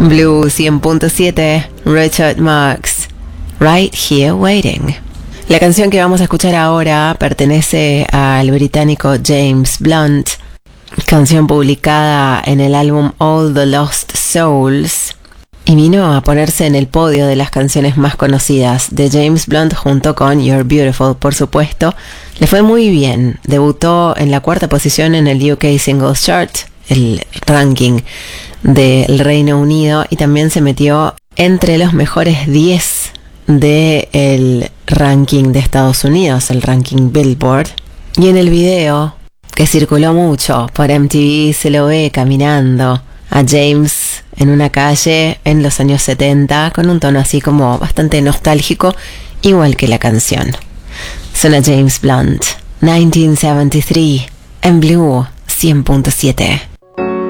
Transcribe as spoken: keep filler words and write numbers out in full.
Blue cien punto siete, Richard Marx, Right Here Waiting. La canción que vamos a escuchar ahora pertenece al británico James Blunt, canción publicada en el álbum All the Lost Souls, y vino a ponerse en el podio de las canciones más conocidas de James Blunt junto con You're Beautiful, por supuesto. Le fue muy bien, debutó en la cuarta posición en el U K Singles Chart, el ranking del Reino Unido, y también se metió entre los mejores diez del ranking de Estados Unidos, el ranking Billboard. Y en el video, que circuló mucho por M T V, se lo ve caminando a James en una calle en los años setenta con un tono así como bastante nostálgico, igual que la canción. Suena James Blunt, mil novecientos setenta y tres, en Blue cien punto siete.